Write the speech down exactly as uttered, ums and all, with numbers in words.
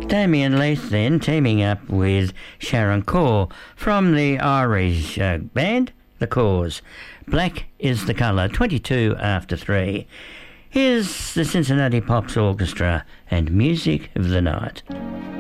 Damien Leith then teaming up with Sharon Corr from the Irish uh, band The Cause. Black is the colour, twenty-two after three. Here's the Cincinnati Pops Orchestra and Music of the Night.